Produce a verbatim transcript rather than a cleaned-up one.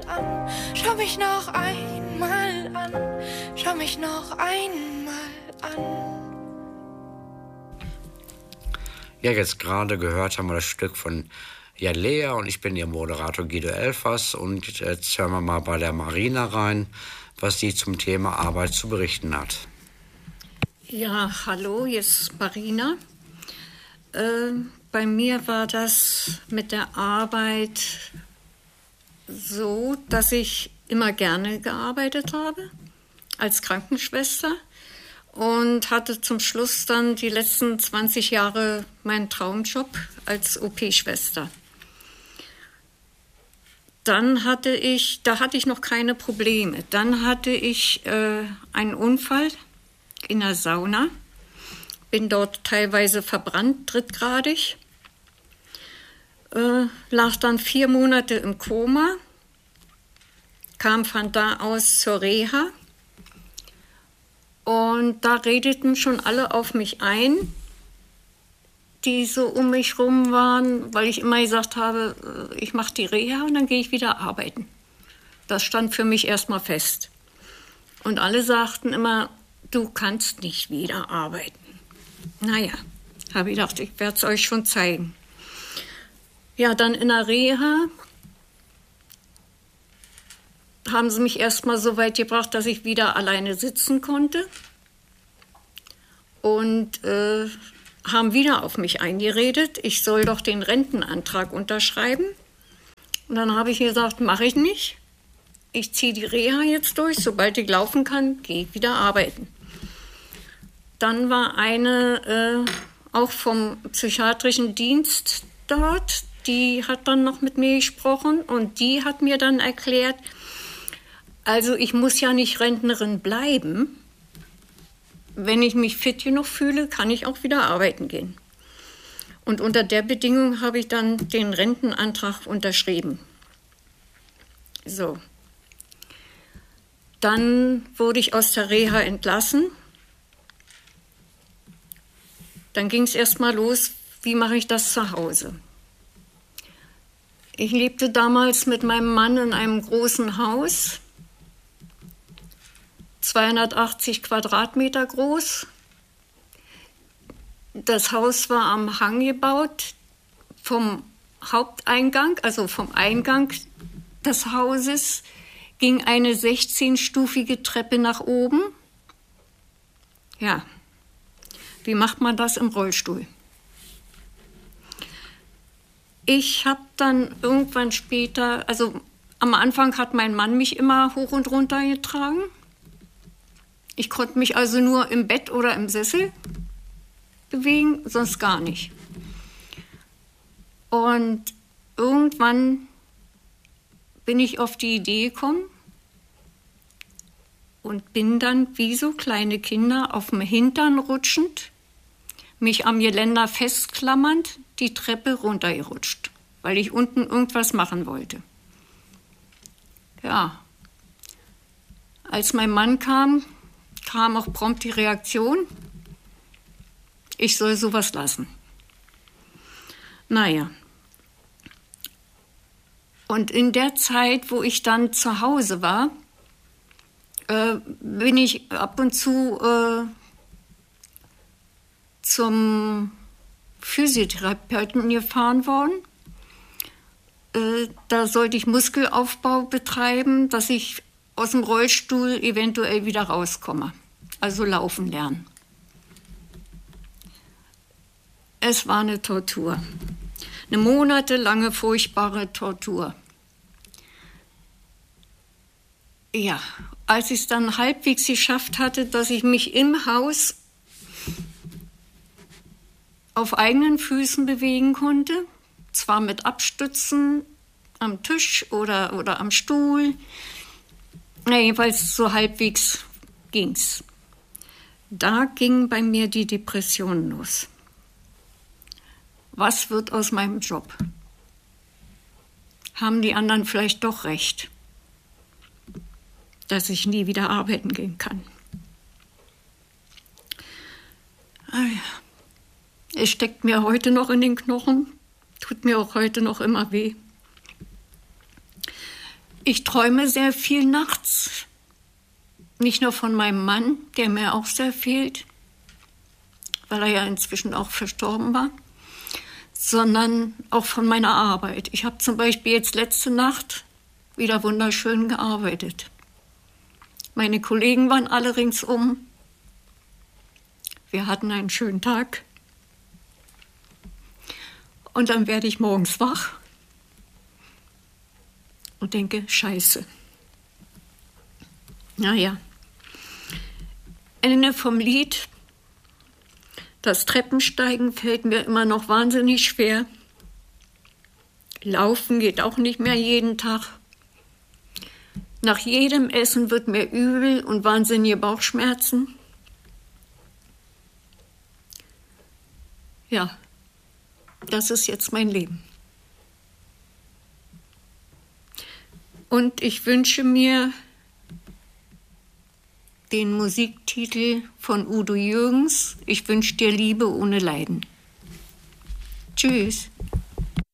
an, schau mich noch einmal an, schau mich noch einmal an. Ja, jetzt gerade gehört haben wir das Stück von Jalea und ich bin Ihr Moderator Guido Elfers und jetzt hören wir mal bei der Marina rein, was sie zum Thema Arbeit zu berichten hat. Ja, hallo, hier ist Marina. Äh, bei mir war das mit der Arbeit so, dass ich immer gerne gearbeitet habe als Krankenschwester und hatte zum Schluss dann die letzten zwanzig Jahre meinen Traumjob als O P-Schwester. Dann hatte ich, da hatte ich noch keine Probleme. Dann hatte ich äh, einen Unfall in der Sauna, bin dort teilweise verbrannt, drittgradig, äh, lag dann vier Monate im Koma, kam von da aus zur Reha und da redeten schon alle auf mich ein, die so um mich rum waren, weil ich immer gesagt habe, ich mache die Reha und dann gehe ich wieder arbeiten. Das stand für mich erstmal fest. Und alle sagten immer, du kannst nicht wieder arbeiten. Naja, habe ich gedacht, ich werde es euch schon zeigen. Ja, dann in der Reha haben sie mich erstmal so weit gebracht, dass ich wieder alleine sitzen konnte. Und äh, haben wieder auf mich eingeredet, ich soll doch den Rentenantrag unterschreiben. Und dann habe ich gesagt, mache ich nicht. Ich ziehe die Reha jetzt durch, sobald ich laufen kann, gehe ich wieder arbeiten. Dann war eine äh, auch vom psychiatrischen Dienst dort, die hat dann noch mit mir gesprochen und die hat mir dann erklärt, also ich muss ja nicht Rentnerin bleiben. Wenn ich mich fit genug fühle, kann ich auch wieder arbeiten gehen. Und unter der Bedingung habe ich dann den Rentenantrag unterschrieben. So. Dann wurde ich aus der Reha entlassen. Dann ging es erst mal los, wie mache ich das zu Hause? Ich lebte damals mit meinem Mann in einem großen Haus, zweihundertachtzig Quadratmeter groß. Das Haus war am Hang gebaut vom Haupteingang, also vom Eingang des Hauses, ging eine sechzehnstufige Treppe nach oben. Ja, wie macht man das im Rollstuhl? Ich habe dann irgendwann später, also am Anfang hat mein Mann mich immer hoch und runter getragen. Ich konnte mich also nur im Bett oder im Sessel bewegen, sonst gar nicht. Und irgendwann bin ich auf die Idee gekommen und bin dann wie so kleine Kinder auf dem Hintern rutschend, mich am Geländer festklammernd, die Treppe runtergerutscht, weil ich unten irgendwas machen wollte. Ja, als mein Mann kam, kam auch prompt die Reaktion, ich soll sowas lassen. Naja. Und in der Zeit, wo ich dann zu Hause war, äh, bin ich ab und zu äh, zum Physiotherapeuten gefahren worden. Äh, da sollte ich Muskelaufbau betreiben, dass ich aus dem Rollstuhl eventuell wieder rauskomme. Also laufen lernen. Es war eine Tortur. Eine monatelange, furchtbare Tortur. Ja, als ich es dann halbwegs geschafft hatte, dass ich mich im Haus auf eigenen Füßen bewegen konnte, zwar mit Abstützen am Tisch oder, oder am Stuhl, na, jedenfalls so halbwegs ging's. Da ging bei mir die Depression los. Was wird aus meinem Job? Haben die anderen vielleicht doch recht, dass ich nie wieder arbeiten gehen kann? Ah ja. Es steckt mir heute noch in den Knochen, tut mir auch heute noch immer weh. Ich träume sehr viel nachts. Nicht nur von meinem Mann, der mir auch sehr fehlt, weil er ja inzwischen auch verstorben war, sondern auch von meiner Arbeit. Ich habe zum Beispiel jetzt letzte Nacht wieder wunderschön gearbeitet. Meine Kollegen waren alle ringsum. Wir hatten einen schönen Tag. Und dann werde ich morgens wach und denke, Scheiße. Naja. Ende vom Lied. Das Treppensteigen fällt mir immer noch wahnsinnig schwer. Laufen geht auch nicht mehr jeden Tag. Nach jedem Essen wird mir übel und wahnsinnige Bauchschmerzen. Ja, das ist jetzt mein Leben. Und ich wünsche mir den Musiktitel von Udo Jürgens, Ich wünsche dir Liebe ohne Leiden. Tschüss.